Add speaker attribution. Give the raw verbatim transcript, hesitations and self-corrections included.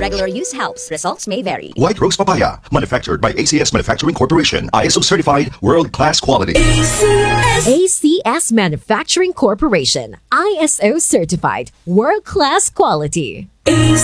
Speaker 1: Regular use helps. Results may vary.
Speaker 2: White Rose Papaya, manufactured by A C S Manufacturing Corporation. I S O certified, world-class quality.
Speaker 3: A C S Manufacturing Corporation. I S O certified, world-class quality.